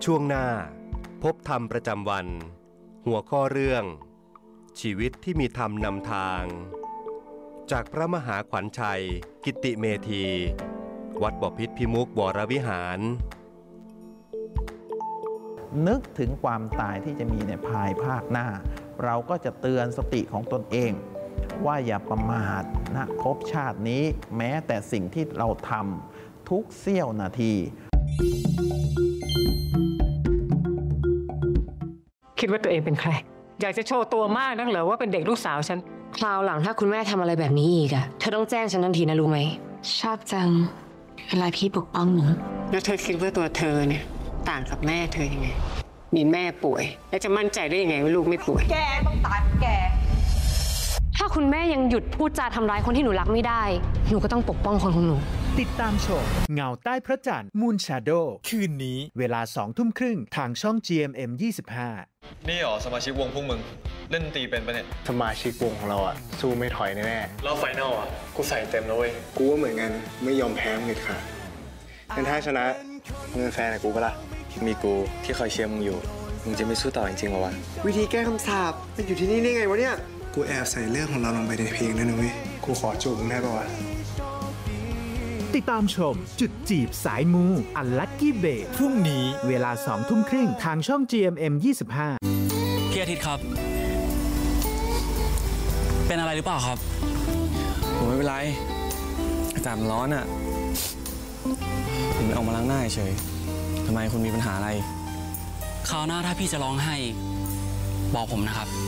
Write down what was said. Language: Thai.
ช่วงหน้าพบธรรมประจำวันหัวข้อเรื่องชีวิตที่มีธรรมนำทางจากพระมหาขวัญชัยกิตติเมธีวัดบ่อพิษพิมุขวรวิหารนึกถึงความตายที่จะมีในภายภาคหน้าเราก็จะเตือนสติของตนเองว่าอย่าประมาทนะภพชาตินี้แม้แต่สิ่งที่เราทำทุกเสี้ยวนาทีคิดว่าตัวเองเป็นใครอยากจะโชว์ตัวมากนักเหรอว่าเป็นเด็กลูกสาวฉันคราวหลังถ้าคุณแม่ทำอะไรแบบนี้อีกอะเธอต้องแจ้งฉันทันทีนะรู้ไหมชอบจังเวลาพี่ปกป้องหนูแล้วเธอคิดว่าตัวเธอเนี่ยต่างกับแม่เธอยังไงมีแม่ป่วยแล้วจะมั่นใจได้ยังไงว่าลูกไม่ป่วยแกต้องตายแกถ้าคุณแม่ยังหยุดพูดจาทำร้ายคนที่หนูรักไม่ได้หนูก็ต้องปกป้องคนของหนูติดตามชมเงาใต้พระจันทร์มูนชาโดว์คืนนี้เวลา 20:30 ทางช่อง GMM 25 นี่หรอสมาชิกวงพวกมึงเล่นดนตรีเป็นปะเนี่ยสมาชิกวงของเราอะสู้ไม่ถอยแน่ๆแล้วไฟนอลอะกูใส่เต็มแล้วเว้ยกูก็เหมือนกันไม่ยอมแพ้มึงเด็ดขาดงั้นถ้าชนะมึงเป็นแฟนกับกูปะล่ะมีกูที่คอยเชียร์มึงอยู่มึงจะไม่สู้ต่อจริงๆหรอวะวิธีแก้คำสาปมันอยู่ที่นี่ได้ไงวะเนี่ยกูแอบใส่เรื่องของเราลงไปในเพลงด้วยนะเว้ยกูขอจูบมึงได้ปะวะติดตามชมจุดจีบสายมูอันลัคกี้เบย์พรุ่งนี้เวลา 20:30 ทางช่อง GMM 25 พี่อาทิตย์ครับเป็นอะไรหรือเปล่าครับผมไม่เป็นไรอากาศมันร้อนอ่ะผมออกมาล้างหน้าเฉยทำไมคุณมีปัญหาอะไรคราวหน้าถ้าพี่จะร้องไห้บอกผมนะครับ